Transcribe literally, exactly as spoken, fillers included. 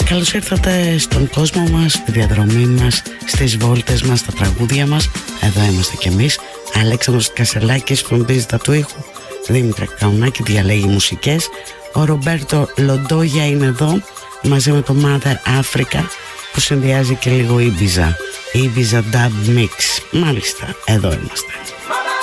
Καλώς ήρθατε στον κόσμο μας, στη διαδρομή μας, στις βόλτες μας, στα τραγούδια μας. Εδώ είμαστε κι εμείς. Αλέξανδρος Κασελάκης φροντίζει τα του ήχου. Δήμητρα Καουνάκη διαλέγει μουσικές. Ο Ρομπέρτο Λοντόγια είναι εδώ μαζί με το Mother Africa που συνδυάζει και λίγο Ibiza. Ibiza Dub Mix. Μάλιστα, εδώ είμαστε.